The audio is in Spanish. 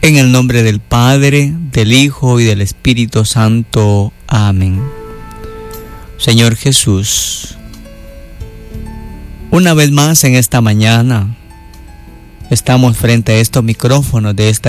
En el nombre del Padre, del Hijo y del Espíritu Santo. Amén. Señor Jesús, una vez más en esta mañana estamos frente a estos micrófonos de esta